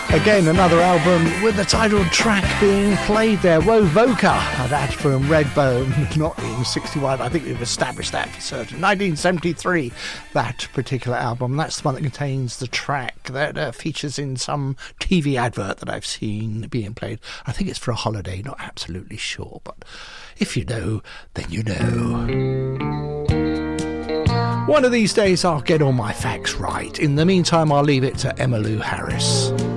Again, another album with the title track being played there. Wovoka, that's from Redbone, not in 61. I think we've established that for certain. 1973, that particular album. That's the one that contains the track that features in some TV advert that I've seen being played. I think it's for a holiday, not absolutely sure. But if you know, then you know. One of these days I'll get all my facts right. In the meantime, I'll leave it to Emmylou Harris.